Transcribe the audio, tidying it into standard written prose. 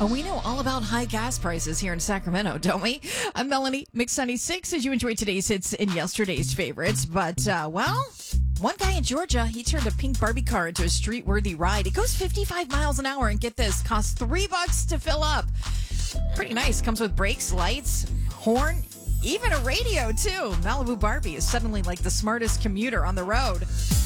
Oh, we know all about high gas prices here in Sacramento, don't we? I'm Melanie, Mix 96, as you enjoy today's hits and yesterday's favorites. But, one guy in Georgia, he turned a pink Barbie car into a street-worthy ride. It goes 55 miles an hour, and get this, costs $3 to fill up. Pretty nice. Comes with brakes, lights, horn, even a radio, too. Malibu Barbie is suddenly like the smartest commuter on the road.